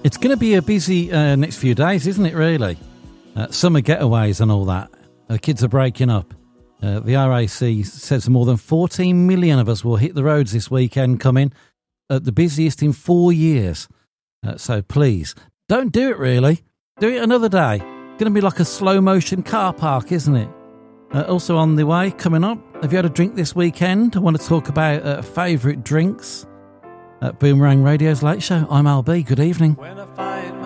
It's going to be a busy next few days, isn't it, really? Summer getaways and all that. Kids are breaking up. The RAC says more than 14 million of us will hit the roads this weekend coming, the busiest in 4 years. So please, don't do it really. Do it another day. It's going to be like a slow motion car park, isn't it? Also on the way, coming up, have you had a drink this weekend? I want to talk about favourite drinks at Boomerang Radio's Late Show. I'm Al B. Good evening. When a fire